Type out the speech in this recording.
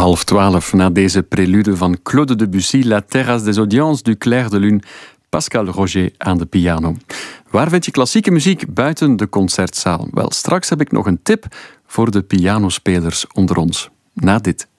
11:30 na deze prelude van Claude Debussy, La Terrasse des Audiences, du Clair de Lune, Pascal Roger aan de piano. Waar vind je klassieke muziek buiten de concertzaal? Wel, straks heb ik nog een tip voor de pianospelers onder ons. Na dit.